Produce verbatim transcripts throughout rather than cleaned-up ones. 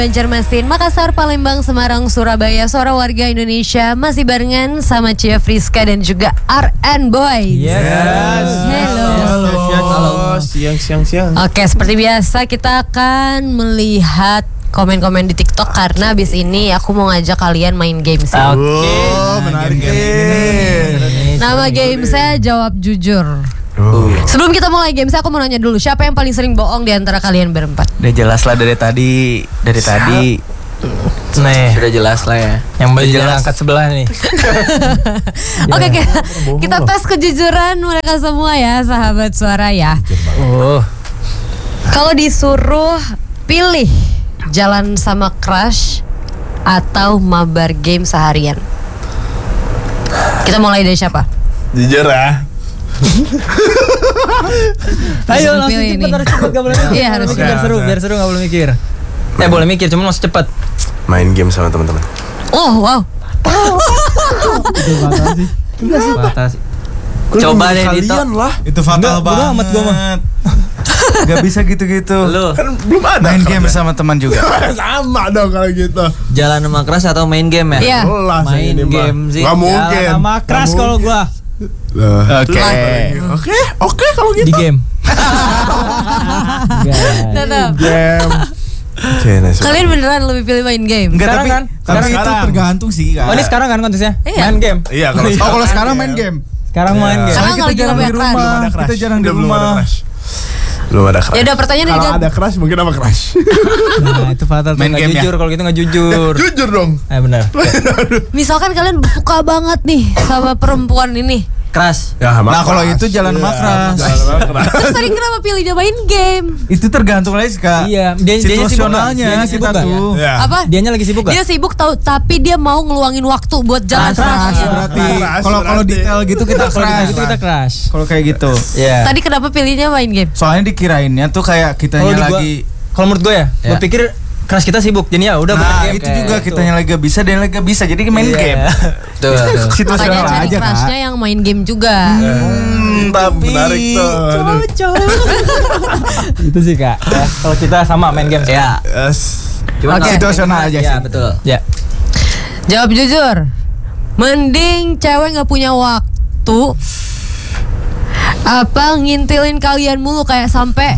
Banjarmasin, Makassar, Palembang, Semarang, Surabaya, suara warga Indonesia masih barengan sama Cia Friska dan juga R N Boys. Yes. Hello. Halo. Halo. Siang, siang, siang. Oke, seperti biasa kita akan melihat komen-komen di TikTok karena abis ini aku mau ngajak kalian main game sih. Oke. Oh, menarik nih. Nama game saya Jawab Jujur. Oh. Sebelum kita mulai game, saya aku mau nanya dulu, siapa yang paling sering bohong di antara kalian berempat? Udah jelas lah dari tadi, dari tadi. Nih, sudah jelas lah ya. Yang bajunya angkat sebelah nih. Oke, kita, kita tes kejujuran mereka semua ya, sahabat suara ya. Oh. Kalau disuruh pilih jalan sama crush atau mabar game seharian, kita mulai dari siapa? Jujur ya. Ayo langsung Pilih cepet, nih. harus cepet, gak boleh mikir. Iya, harus mikir, cepet. biar seru, biar seru gak boleh mikir. Eh boleh mikir, cuma harus cepet. Main game sama teman-teman. Oh wow. Batas. Coba deh Dito. Kalian lah. Itu fatal Enggak, bodo banget. amat gua mah. Gak bisa gitu-gitu. Lu Kan belum ada. Main game kerja. bersama teman juga. Sama dong kalau gitu. Jalan sama keras atau main game ya? Iya. Jelas Main ini, Mbak. game sih. Gak mungkin. Jalan sama keras Gak kalau gua Lah, Oke. lah. Oke, oke kalau gitu. di game. Tetap. Game. Oke, nice. Kalian beneran lebih pilih main game? Enggak, Sekarang tapi, kan? tapi Sekarang itu sekarang. tergantung sih kan. Oh ini sekarang kan kontesnya? Iya. Main game. Iya, kalau Oh kalau sekarang main game. Sekarang main game. Sekarang Soalnya lagi kita jarang nggak di punya rumah. Belum ada crush. Kita jarang di Udah belum ada rumah. crush. Belum ada crush. Ya udah pertanyaannya Kalau kan. ada crush mungkin apa crush? Nah itu fatal tuh, Main nggak game ya? jujur, kalau gitu nggak jujur. Jujur dong. Eh benar. Misalkan kalian suka banget nih sama perempuan ini, Keras. Ya, sama Nah, kalau crush. itu jalan sama crush. Jalan sama crush. terus tadi kenapa pilih dia main game? Itu tergantung lagi kak. Iya, dia dianya sibuk nggak? Situasionalnya Dianya sibuk kita nggak? tuh. Ya. Apa? Dianya lagi sibuk gak? Dia sibuk tahu, tapi dia mau ngeluangin waktu buat jalan Crush crush. berarti. Crush Kalau kalau berarti. detail gitu kita Kalau crush. gitu kita crush. Kalau kayak gitu. Iya. Tadi kenapa pilihnya main game? Soalnya dikirainnya tuh kayak Kalau kitanya di gua- lagi. Kalau menurut gue ya, gue Ya. pikir crush kita sibuk. Jadi ya udah Nah main game. itu Kayak juga gitu. kitanya lagi gak bisa dan lagi gak bisa. Jadi main Iya. game. Tuh. Makanya Situasional cari aja crushnya kak. yang main game juga. Hmm, tapi Menarik tuh. Aduh. Itu sih kak. Ya, kalau kita sama main game. Ya. Yes. Cuma Oke. kalau- Situasional aja Ya sih. betul. Ya. Jawab jujur. Mending cewek nggak punya waktu apa ngintilin kalian mulu kayak sampai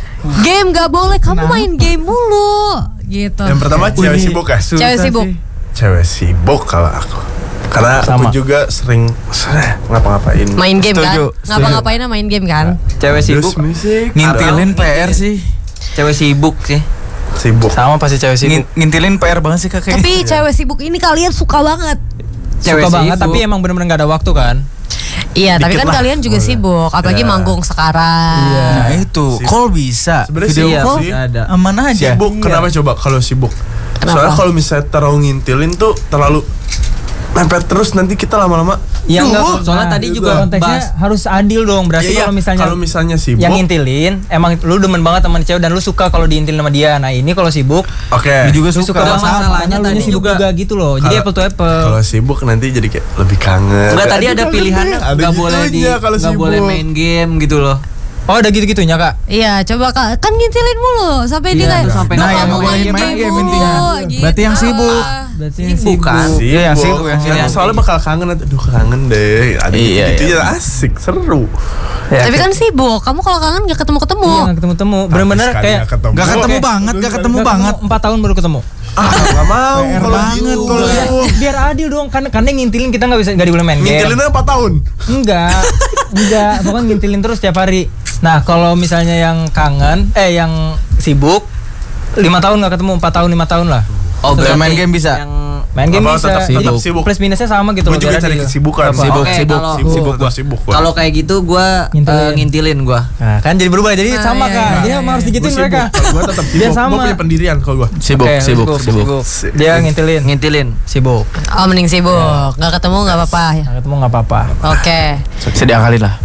game nggak boleh, kamu Kenapa? main game mulu gitu. Yang pertama cewek sibuk ya. Cewek sibuk. Cewek sibuk kalau aku. Karena Sama. aku juga sering ngapa-ngapain. Main game Setuju, kan? Ngapa-ngapain main game kan? Cewek Terus sibuk. musik. Ngintilin P R sih. Cewek sibuk sih. Sibuk. Sama pasti cewek sibuk. Ngin- Ngintilin P R banget sih kak kayaknya. Tapi cewek sibuk ini kalian suka banget. Suka Cewek banget, sibuk. tapi emang bener-bener gak ada waktu kan. Iya, tapi Dikit kan lah. kalian juga Boleh. sibuk, apalagi Ya. manggung sekarang. Nah itu Sibuk. call bisa. Sebenarnya Video sibuk call sih. Ada. aman aja. Sibuk kenapa coba kalau sibuk? Kenapa? Soalnya kalau misalnya terlalu ngintilin tuh terlalu mepet terus nanti kita lama-lama. Ya Duh, enggak, soalnya nah, tadi itu juga konteksnya bahas. harus adil dong. Berarti Ya, iya. kalau misalnya kalau misalnya sibuk, yang ngintilin, emang lu demen banget teman cewek dan lu suka kalau diintilin sama dia. Nah ini kalau sibuk, oke. Dia juga lu suka. suka Enggak, banget. masalahnya Karena lu tadi ini sibuk juga- juga gitu loh. Jadi Kalau- apple to apple. Kalau sibuk nanti jadi kayak lebih kangen. Enggak, tadi Aduh, ada kangen pilihannya deh. Ada nggak boleh di gitunya kalau nggak sibuk. boleh main game gitu loh. Oh ada gitu-gitunya kak. Iya, coba Kak, kan ngintilin mulu sampai dia Iya, kayak sampai "Duh, nah, yang kamu mau main main game, game mulu," intinya. gitu. Berarti yang sibuk. Berarti yang sibuk kan? Iya, yang sibuk, yang Yang sibuk. soalnya bakal kangen. Aduh kangen deh. Ada Iya, gitu iya. ya asik, seru. Ya, Tapi kan sibuk, kamu kalau kangen gak ketemu-ketemu. Iya, ketemu-temu. Bener-bener Sekali kayak nggak ketemu. Gak ketemu Oke. banget, gak ketemu nggak banget. ketemu, empat tahun baru ketemu. Ah, gak mau P R kalau banget gitu. kalau Kalau gitu. Biar adil dong, kan karena ngintilin kita nggak bisa nggak boleh main game. ngintilinnya empat tahun. Enggak, enggak, pokoknya ngintilin terus tiap hari. Nah kalau misalnya yang kangen, eh yang sibuk, lima tahun nggak ketemu, empat tahun lima tahun lah. Oh, Tetap berarti main game bisa? Yang Main game Apa, bisa. tetap Jadi sibuk. Sibuk. plus minusnya sama gitu. Gue loh, juga biar cari adil. kesibukan. Apa? Sibuk, Oke, sibuk, kalau- sibuk, sibuk, gua. sibuk. gua. kalau kayak gitu gua Ngintilin. eh, ngintilin gua. Nah, kan jadi berubah jadi Nah, sama iya, kak. iya, Jadi iya. emang harus Gua digituin sibuk. mereka. Kalau gue tetap Dia sibuk. sama. Gue punya pendirian kalau gue. Sibuk, Oke, sibuk, sibuk. Dia ngintilin, Ngintilin. sibuk. Oh, mending sibuk, nggak ketemu nggak apa-apa. Nah, ketemu nggak apa-apa. Oke. Sedia kali lah.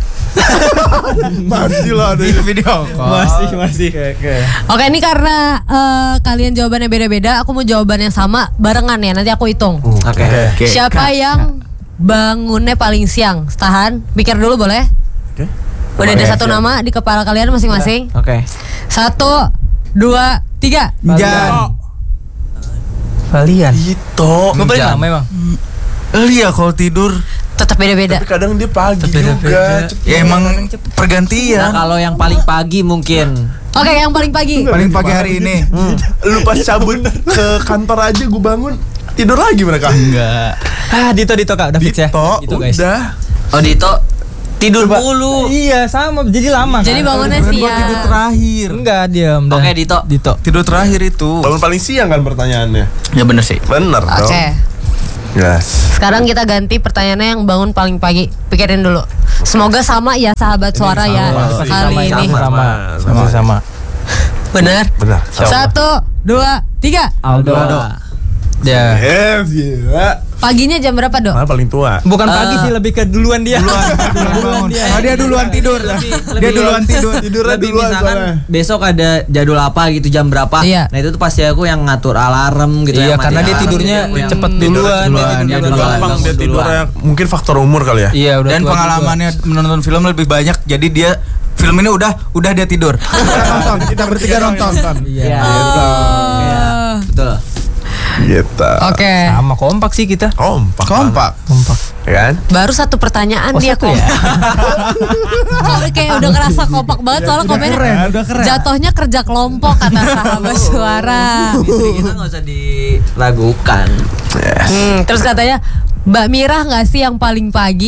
Masih lah ada Video call. Masih, masih. Oke, oke. Oke, ini karena eh, kalian jawabannya beda-beda, aku mau jawaban yang sama barengan ya. Nanti aku hitung. Oke. Oke. Siapa yang bangunnya paling siang? Tahan, pikir dulu boleh? Oke. Udah ada Boleh, satu siap. nama di kepala kalian masing-masing. Oke. Satu, dua, tiga. Jan. Kalian. Dito. Gue paling lama emang. Iya kalau tidur Tetap beda-beda. Tapi kadang dia pagi Beda-beda. juga. Cepet. ya emang Nah pergantian. kalau yang paling pagi mungkin. Oke, yang paling pagi. Paling pagi hari ini. Lu pas cabut ke kantor aja gue bangun tidur lagi mereka. Enggak. Ah, Dito Dito Kak, udah fix ya. Dito, Dito guys. udah. Oh Dito tidur Coba. mulu. Iya, sama. Jadi lama Jadi kan. bangunnya Kan gua tidur siang. terakhir. Enggak, diam dah. Oke, Dito. Dito. Tidur terakhir itu. Bangun paling siang kan pertanyaannya. Ya bener sih. Bener dong. Oke. Yes. Sekarang kita ganti pertanyaannya yang bangun paling pagi. Pikirin dulu. Semoga sama ya sahabat suara ya sama. kali Sama, ini. sama, sama, sama, sama. Bener? Bener. Satu, dua, tiga. Aldo. Ya. Yes, gila. Paginya jam berapa, Dok? Mana paling tua? Bukan pagi sih, lebih ke duluan dia. Duluan bangun. Oh, dia duluan tidur. Dia duluan tidur. Tidurnya Lebih duluan misalkan soalnya. besok ada jadwal apa gitu jam berapa. Iya. Nah itu tuh pasti aku yang ngatur alarm gitu. Iya, yang karena matiin dia alarm tidurnya gitu, yang- cepet Tidurnya duluan. Dia duluan, tidur dia duluan. duluan. Gampang dia Duluan. tidurnya mungkin faktor umur kali ya. Iya, udah Dan tua juga. pengalamannya menonton film lebih banyak. Jadi dia film ini udah udah dia tidur. Kita nonton, kita bertiga nonton. Iya. Iya. Oh. Iya, betul. Gitu. Oke. Sama kompak sih kita. Kompak. Kompak. Kompak. Ya kan? Baru satu pertanyaan Oh, dia satu kok. ya? Kok kayak udah ngerasa kompak banget soalnya komennya keren, udah keren. jatuhnya kerja kelompok kata sahabat suara. Istri kita nggak usah diragukan. Yes. Hmm, terus katanya Mbak Mira nggak sih yang paling pagi?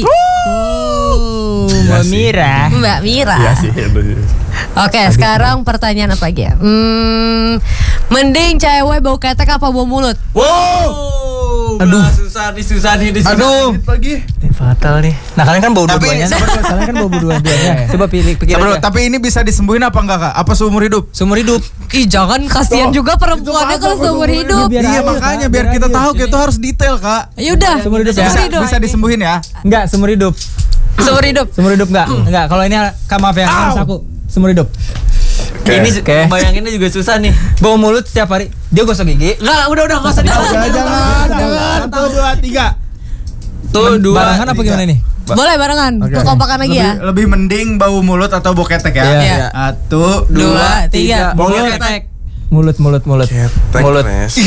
Mbak Mira. Mbak Mira. Iya sih. Aduh. Oke, sekarang pertanyaan apa lagi ya? Hmm, mending cewek bau ketek apa bau mulut? Wow. Aduh. Susah nih, susah nih, susah. Aduh. Lagi. Ini fatal nih. Nah, kalian kan bau Tapi dua-duanya. ini- Kalian kan bau dua-duanya. Coba pilih pikir Bro, aja. tapi ini bisa disembuhin apa enggak, Kak? Apa seumur hidup? Seumur hidup. Ih, jangan kasihan juga perempuannya kalau seumur hidup. Biar Iya, adil, makanya Kak. biar Biar kita adil. tahu kita harus detail, Kak. Ya udah, Seumur hidup ya? Bisa, hidup. bisa disembuhin ya? Enggak, seumur hidup. Seumur hidup. Seumur hidup enggak? Enggak, kalau ini Kak, maaf ya, harus aku. Seumur hidup. Oke. Ini Oke. bayanginnya juga susah nih. Bau mulut setiap hari. Dia gosok gigi. Enggak, udah udah enggak usah ditahu. Jangan, jangan, jangan. Satu, dua, tiga. Tuh dua. Barengan apa gimana nih? Boleh barengan. Oke. Kekompakan lagi ya. Lebih, lebih mending bau mulut atau bau ketek ya? Iya. Satu, Dua, tiga. Bau Mulut. ketek. Mulut, mulut, mulut. Ketek, Mulut. Nes.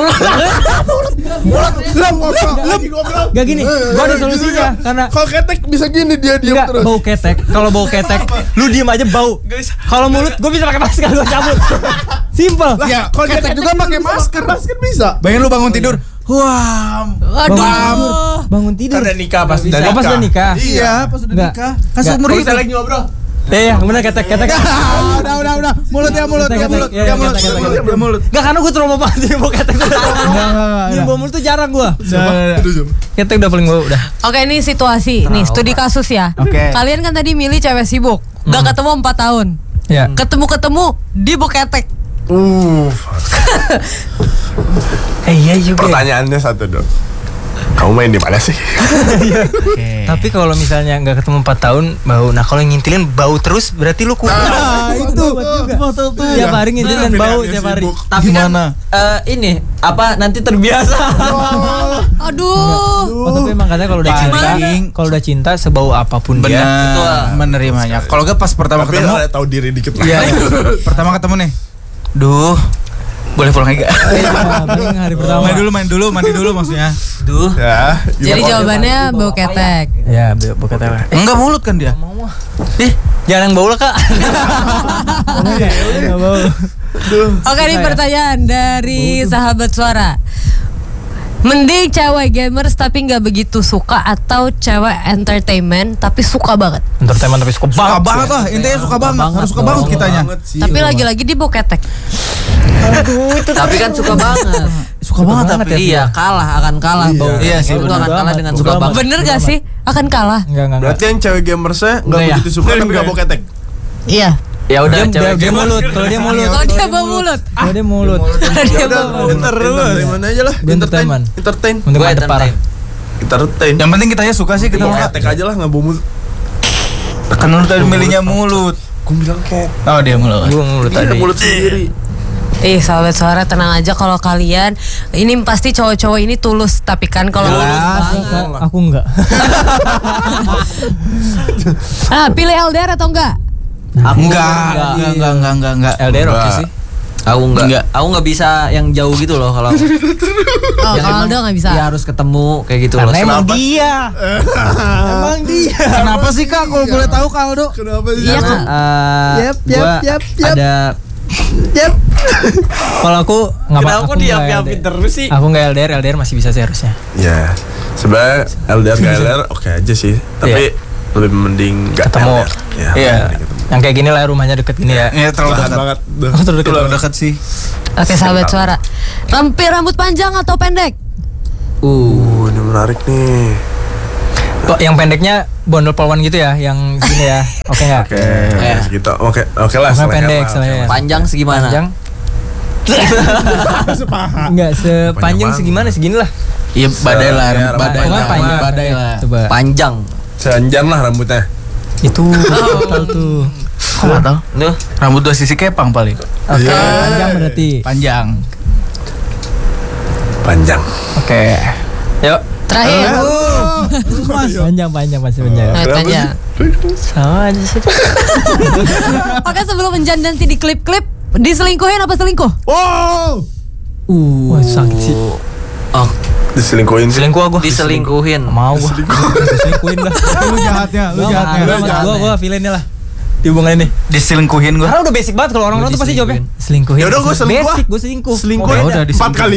Lem, Gak gini, gua ada solusinya karena Kalau ketek bisa gini dia diam enggak terus. bau ketek. Kalau bau ketek, lu diem aja bau. Kalau mulut, gua bisa pakai masker, gua cabut. Simple. Ya, kalau ketek juga pakai masker. Masker bisa. Bayangin lu bangun tidur. Wah. Aduh. Bangun tidur. Kan udah nikah pas Bisa. udah Oh, pas udah nikah. Iya, pas udah Enggak. nikah. Kan Enggak. seumur Kalau hidup. kita lagi ngobrol. Eh, ya, bener ketek, ketek. Ah, udah, udah, udah. Mulut ya, mulut, Ketek, ya, mulut, ketek. Iya, ya, iya, mulut, ketek, ya, ketek, mulut, ketek. ya, mulut. Enggak, karena gua trauma banget jadi bau ketek. Enggak, enggak, enggak, Ini enggak. bau mulut tuh jarang gua. Aduh, jom. Ketek udah paling bau udah. Oke, ini situasi nih, studi kasus ya. Oke. Kalian kan tadi milih cewek sibuk. Gak ketemu empat tahun. Ya. Ketemu-ketemu di boketek. Uh, Eh, iya juga. ya. pertanyaannya satu dong. Kamu main di mana sih? Tapi kalau misalnya nggak ketemu empat tahun bau, nah kalau yang ngintilin bau terus berarti lu kuat. Nah, itu. Betul tuh. Tiap hari ngintilin dan bau Pilihannya tiap hari. sibuk. Tapi Gimana? kan eh, ini apa nanti terbiasa. Aduh. Oh, tapi emang katanya kalau udah cinta, Paling- kalau udah cinta sebau apapun dia. Benar, menerimanya. Kalau enggak pas pertama Tapi ketemu, ada tahu diri dikit lah. iya, pertama ketemu nih. Duh, boleh pulang enggak? Nah, paling hari pertama. Main dulu, main dulu, mandi dulu maksudnya. Duh. Ya. Jadi gimana? jawabannya bau ketek. Ya, bau ketek. Enggak mulut kan dia? Ih, jangan yang bau lah, Kak. Enggak bau. Oke, ini pertanyaan dari sahabat suara. Mending cewek gamers tapi nggak begitu suka atau cewek entertainment tapi suka banget. Entertainment tapi suka Suka banget. banget lah, intinya suka banget, harus suka banget kitanya. Banget sih. Tapi lagi-lagi di boketek. Tapi kan suka banget. Suka banget tapi. ya, Iya, kalah akan kalah Iya. bau. Iya sih, Itu bener akan kalah banget. dengan Bodo suka amat. banget. Bener gak sih? Akan kalah. Enggak, enggak, enggak. Berarti yang cewek gamersnya nggak Enggak ya? begitu suka tapi nggak bau ketek. Iya. Ya udah Dia, dia, cewek dia mulut, kalau dia mulut. Kalau dia bau mulut. Kalau dia mulut. Kalau dia Ya udah, bau mulut. entertainment aja lah. Gue entertainment. Entertain. Untuk Gue mantep parah. entertain. Entertain. Yang penting kitanya suka sih, kita Bau mau. ketek aja lah nggak bau mulut. Kan lu tadi milihnya mulut. Gue bilang kayak. Oh, dia mulut. Gue mulut Iya, tadi. mulut sendiri. Eh sahabat suara tenang aja kalau kalian ini pasti cowok-cowok ini tulus tapi kan kalau Jelas. Kak, aku enggak. ah pilih L D R atau enggak? Aku Enggak, enggak, enggak, enggak, enggak, enggak. L D R oke Enggak. sih. Aku enggak. Enggak. Aku enggak bisa yang jauh gitu loh kalau. Oh, Yang kalau emang Aldo nggak bisa. Dia harus ketemu kayak gitu Karena loh. emang dia. Emang dia. Kenapa sih Kak kalau boleh tahu Kak Aldo? Kenapa sih? Iya, Karena Kak. eh, Yap, yap, gua yap, yap. ada Kalau aku nggak apa Kenapa aku kok nggak diam-diamin L D R. terus sih? Aku nggak L D R, L D R masih bisa sih harusnya. Ya, sebenarnya L D R nggak L D R oke aja sih, tapi lebih mending nggak Ketemu. L D R. Ya, Iya. mending ketemu. Yang kayak gini lah rumahnya deket gini ya. Ya terlalu Tahan dekat. banget. Oh, terlalu dekat. Terlalu dekat sih. Oke, sahabat suara. Rampi rambut panjang atau pendek? Uh, Uh, ini menarik nih. Kok yang pendeknya bondol polwan gitu ya, yang gini ya. Oke nggak? Oke, segitu. Oke, oke lah. Bukan seleher pendek, lah, oke seleher. lah. panjang segimana? Panjang? Sepaha. Enggak sepanjang Panjang segimana segini lah. Iya badai lah, Ya, badai Pokoknya lah, panjang. badai lah. Coba. Panjang. Seanjan lah rambutnya. Itu tahu tuh. Enggak tahu. Nuh, Rambut dua sisi kepang paling. Oke, Iya. panjang berarti. Panjang. Panjang. Oke. Yuk. Terakhir. Panjang panjang masih panjang. Nah, Kenapa panjang. Sama aja sih. Oke, sebelum menjan nanti di klip-klip, diselingkuhin apa selingkuh? Wow. Uh, wah sakit sih. oh, Diselingkuhin sih. Selingkuh gua. diselingkuhin. Mau gua. Selingkuhin lah. Lu jahatnya, lu jahatnya. Gua gua gua, gua villainnya lah. Di hubungan ini. Diselingkuhin gua. Karena udah basic banget kalau orang-orang tuh pasti jawabnya selingkuhin. Ya udah gua selingkuh. Basic, gua selingkuh. Selingkuh Oh, ya udah, empat diselingkuh. kali.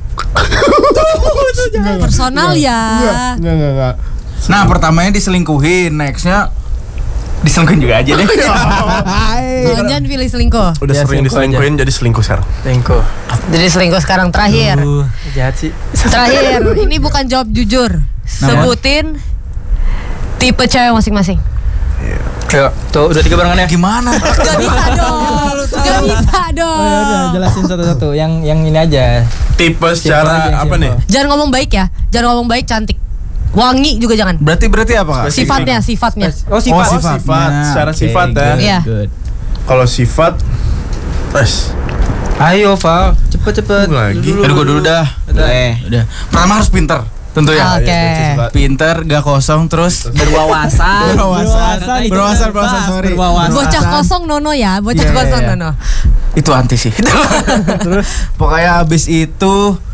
Personal ya. Enggak, enggak, enggak. Nah, pertamanya diselingkuhin, nextnya diselingkuhin juga aja deh. Kalau Jan pilih selingkuh. Udah Ya, sering selingkuh diselingkuhin jadi selingkuh sekarang. Selingkuh. Jadi selingkuh sekarang terakhir. Uh, jahat sih. Terakhir, ini bukan jawab jujur. Sebutin tipe cewek masing-masing. Yuk, tuh udah tiga barengan ya. Gimana? Gak bisa dong. Gak bisa dong. Oh, ya udah jelasin satu-satu. Yang yang ini aja. Tipe Simple aja, secara apa simple. nih? Jangan ngomong baik ya. Jangan ngomong baik, cantik. Wangi juga jangan. Berarti berarti apa Kak? Sifatnya, sifatnya. Oh, Oh, sifat. sifat. sifatnya. Secara Oke, sifat ya. good, Iya. good. Kalau sifat, wes. Ayo, Val. Cepet-cepet. Lagi. Aduh, gua dulu dah. Eh, Udah. Pertama harus pinter, tentu ya. Oke. Pinter, gak kosong, terus berwawasan. berwawasan, berwawasan, berwawasan, sorry. Bocah kosong Nono ya, bocah Iya, iya, kosong iya. Nono. Itu anti sih. Terus pokoknya abis itu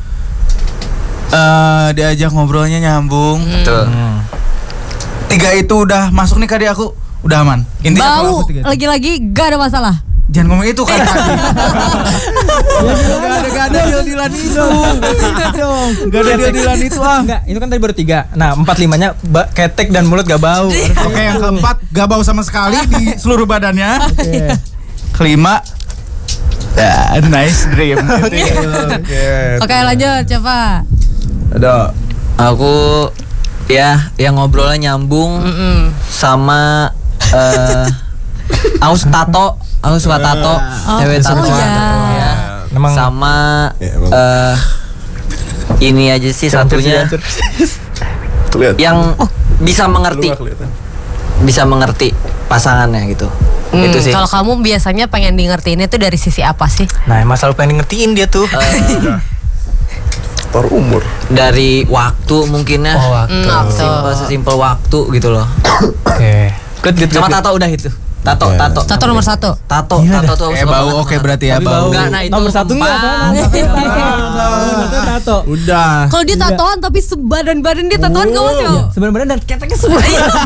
eh diajak ngobrolnya nyambung. Betul. Tiga itu udah masuk nih kali aku, udah aman. Intinya kalau Bau, aku tiga itu. lagi-lagi gak ada masalah. Jangan ngomong itu kan tadi. Gak ada gak ada deal-dealan itu. Gak ada deal-dealan itu ah. Enggak, itu kan tadi baru tiga. Nah, empat limanya ba- ketek dan mulut gak bau. Oke, yang keempat gak bau sama sekali di seluruh badannya. Oke. Kelima, ya, nice dream. Oke. Oke, lanjut, coba. Ada. Aku ya yang ngobrolnya nyambung Mm-mm. sama eh aku suka tato, aku suka tato, Oh, cewek tato. oh ya. Ya. Memang Sama Ya, emang. eh ini aja sih satunya Kelihatan. yang bisa Lu mengerti, nggak kelihatan. bisa mengerti pasangannya gitu. Hmm, Itu sih. Kalau kamu biasanya pengen di ngertiin itu dari sisi apa sih? Nah, masalah pengen ngertiin dia tuh. Eh, Faktor umur. dari waktu mungkinnya. Oh, waktu. Hmm, waktu. Simpel sesimpel waktu gitu loh. Oke. Good, good, Sama good. tato udah itu. Tato, Ya. tato. Satu nomor satu. Tato, Gila tato dah. tuh aku Eh suka bau banget oke sama berarti ya Tapi bau. bau. Enggak, nah itu Nomor satu enggak, empat. Tato, tato. Udah. Kalau dia tatoan tapi sebadan-badan dia tatoan kamu masih mau? Sebenarnya dan keteknya semua.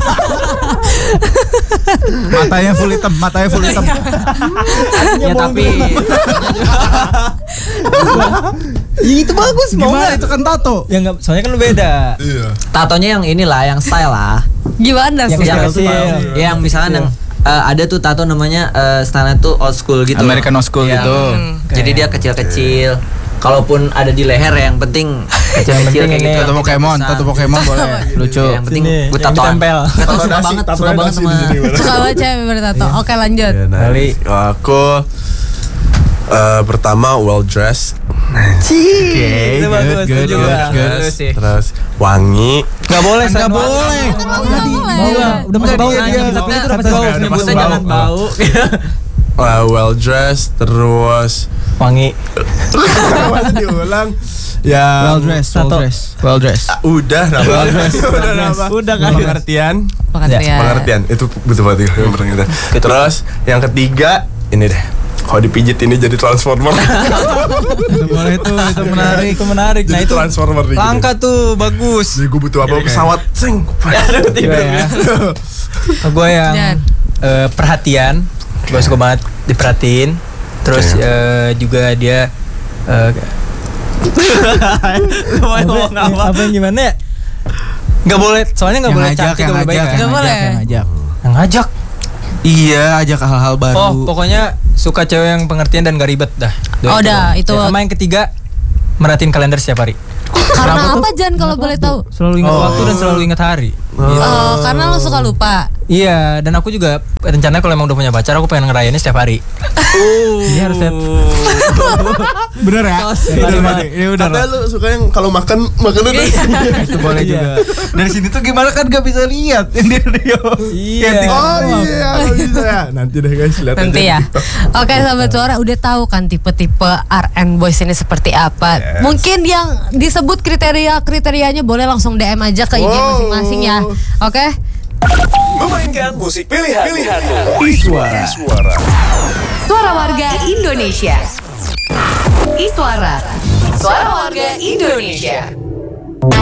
Matanya full hitam, matanya full hitam. Ya tapi Itu bagus, mau Gimana nggak? itu kan tato? Ya enggak, soalnya kan lu beda. Iya. tatonya yang inilah, yang style lah. Gimana Yang sih? yang, kecil-kecil. yang misalkan yang eh, ada tuh tato namanya eh, style tuh old school gitu. American old school Yang- gitu. Jadi dia kecil-kecil. Kalaupun ada di leher yang penting kecil-kecil penting kayak ini. gitu. Tato Pokemon, tato Pokemon boleh. Lucu. Yang penting Sini, gue yang tatoan. ditempel. Gak tau suka Tato banget, nasi, suka tato banget nasi sama. di sini. Suka banget cewek bertato. Oke, lanjut. Ya, nice. Kali. Aku eh, pertama well dressed, Oke, Itu bagus, good, itu good, juga. good, good. Bagus sih. terus wangi. Enggak boleh, Nggak San. boleh. Kan nggak boleh. Bau lah, udah masuk bau Iya, kan. iya, Kita pilih tuh udah masuk bau. Udah masuk Nyebutnya bau. jangan bau. eh, well dressed, terus Wangi. Masa diulang. Ya. Well dressed, well Tato. dressed, well dressed. Udah, nambah. Well dressed, well Udah, dressed. nambah. Udah kan. Pengertian. Pengertian. Pengertian itu betul banget yang pengertian. Terus yang ketiga ini deh Kalau dipijit ini jadi transformer. Itu boleh tuh, itu menarik, itu menarik. Nah Jadi itu transformer nih, langka tuh, bagus. Jadi gue butuh apa? Pesawat. Sing. Gue ya. Gue yang Jan. eh, perhatian, gue suka banget diperhatiin. Terus Oke. eh, juga dia eh, apa, apa yang gimana ya? Nggak boleh, soalnya nggak Yang boleh ngajak, cantik, yang nggak boleh baik ngajak, kan? Nggak yang boleh. ngajak, yang ngajak. Yang ngajak. Iya, ajak hal-hal baru. Oh, pokoknya suka cewek yang pengertian dan gak ribet dah. Dua Oh, dah, doang. itu. Ya, sama yang ketiga, merhatiin kalender setiap hari. Karena apa Jan kalau boleh tahu? Selalu ingat Oh. waktu dan selalu ingat hari. Oh, karena lo suka lupa. Iya, dan aku juga rencananya kalau emang udah punya pacar, aku pengen ngerayainnya setiap hari. Jadi harus set. Bener ya? Iya, Iya, Mak. iya, udah. Katanya lu suka yang kalau makan makan udah. Itu boleh Iya. juga. Dari sini tuh gimana kan gak bisa lihat ini Rio. Iya. Oh iya, kalau bisa ya. Nanti deh guys, lihat Nanti aja ya. di TikTok. Oke sahabat suara udah tahu kan tipe-tipe R and Boys ini seperti apa. Yes. Mungkin yang disebut kriteria-kriterianya boleh langsung D M aja ke I G Wow. masing-masing ya. Oke? Memainkan musik pilihan pilihanmu. Iswara. Iswara. Suara warga Indonesia. Iswara. Suara warga Indonesia.